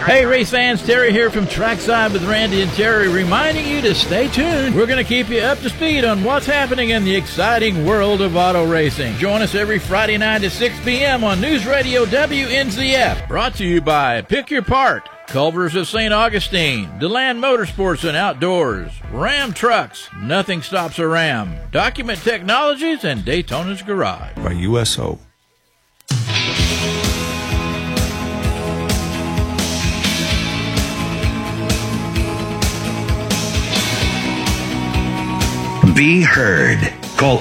Hey, race fans, Terry here from Trackside with Randy and Terry, reminding you to stay tuned. We're going to keep you up to speed on what's happening in the exciting world of auto racing. Join us every Friday night at 6 p.m. on News Radio WNZF. Brought to you by Pick Your Part, Culvers of St. Augustine, DeLand Motorsports and Outdoors, Ram Trucks, Nothing Stops a Ram, Document Technologies, and Daytona's Garage. By USO. Be heard. Call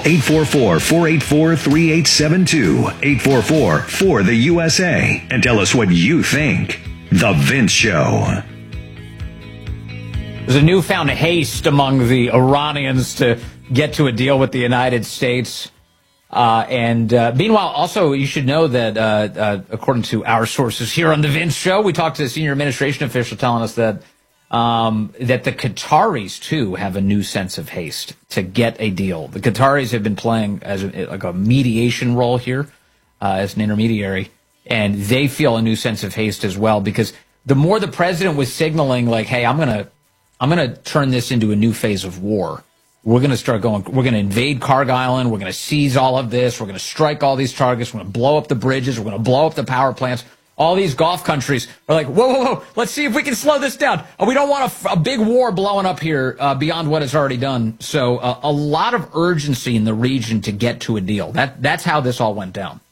844-484-3872, 844-4-THE-USA, and tell us what you think. The Vince Show. There's a newfound haste among the Iranians to get to a deal with the United States. Meanwhile, also, you should know that, according to our sources here on The Vince Show, we talked to a senior administration official telling us that the Qataris, too, have a new sense of haste to get a deal. The Qataris have been playing as a mediation role here, as an intermediary, and they feel a new sense of haste as well, because the more the president was signaling, like, hey, I'm gonna turn this into a new phase of war. We're going to invade Karg Island. We're going to seize all of this. We're going to strike all these targets. We're going to blow up the bridges. We're going to blow up the power plants. All these Gulf countries are like, whoa, let's see if we can slow this down. We don't want a big war blowing up here beyond what it's already done. So a lot of urgency in the region to get to a deal. That's how this all went down.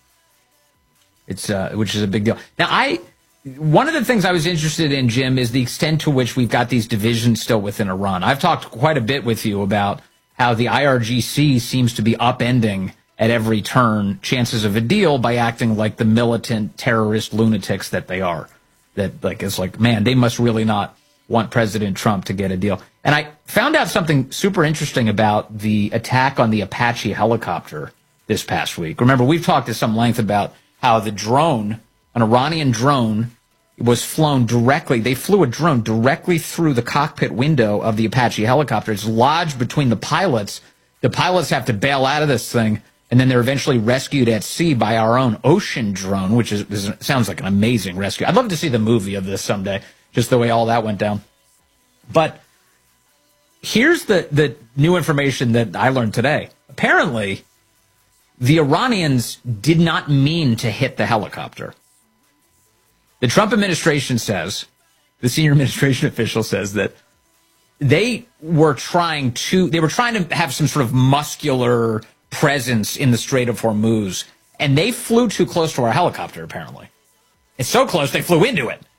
Which is a big deal. Now, one of the things I was interested in, Jim, is the extent to which we've got these divisions still within Iran. I've talked quite a bit with you about how the IRGC seems to be upending at every turn chances of a deal by acting like the militant terrorist lunatics that they are. That, like, it's like, man, they must really not want President Trump to get a deal. And I found out something super interesting about the attack on the Apache helicopter this past week. Remember, we've talked at some length about how the drone, an Iranian drone, was flown directly. They flew a drone directly through the cockpit window of the Apache helicopter. It's lodged between the pilots. The pilots have to bail out of this thing, and then they're eventually rescued at sea by our own ocean drone, which sounds like an amazing rescue. I'd love to see the movie of this someday, just the way all that went down. But here's the new information that I learned today. Apparently, the Iranians did not mean to hit the helicopter. The Trump administration says, the senior administration official says that they were trying to have some sort of muscular presence in the Strait of Hormuz, and they flew too close to our helicopter, apparently. It's so close, they flew into it.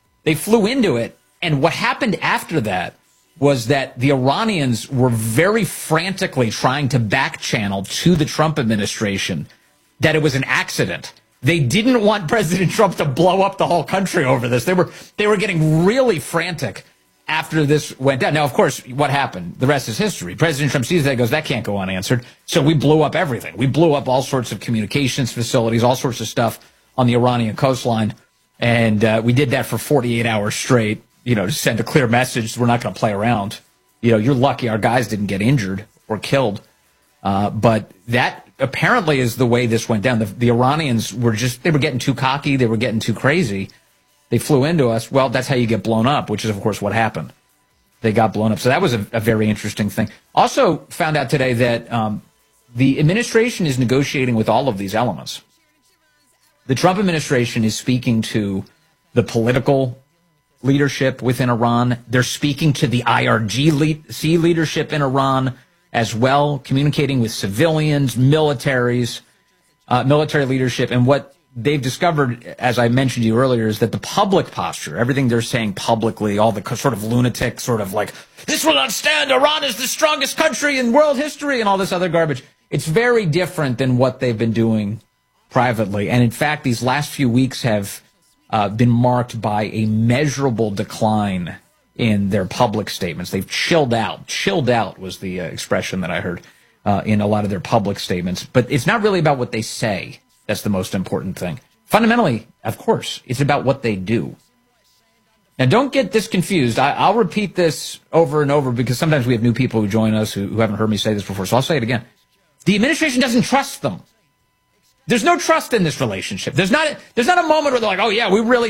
And what happened after that was that the Iranians were very frantically trying to back channel to the Trump administration that it was an accident. They didn't want President Trump to blow up the whole country over this. They were getting really frantic after this went down. Now, of course, what happened? The rest is history. President Trump sees that and goes, that can't go unanswered. So we blew up everything. We blew up all sorts of communications facilities, all sorts of stuff on the Iranian coastline. And we did that for 48 hours straight, to send a clear message. We're not going to play around. You're lucky our guys didn't get injured or killed. But that apparently is the way this went down. The Iranians were getting too cocky. They were getting too crazy. They flew into us. Well, that's how you get blown up, which is, of course, what happened. They got blown up. So that was a very interesting thing. Also found out today that the administration is negotiating with all of these elements. The Trump administration is speaking to the political leadership within Iran. They're speaking to the IRGC leadership in Iran as well, communicating with civilians, military leadership. And what they've discovered, as I mentioned to you earlier, is that the public posture, everything they're saying publicly, all the sort of lunatic sort of like, this will not stand, Iran is the strongest country in world history, and all this other garbage. It's very different than what they've been doing privately. And in fact, these last few weeks have been marked by a measurable decline in their public statements. They've chilled out. Chilled out was the expression that I heard in a lot of their public statements. But it's not really about what they say. That's the most important thing. Fundamentally, of course, it's about what they do. Now, don't get this confused. I'll repeat this over and over because sometimes we have new people who join us who haven't heard me say this before, so I'll say it again. The administration doesn't trust them. There's no trust in this relationship. There's not a moment where they're like, oh, yeah, we really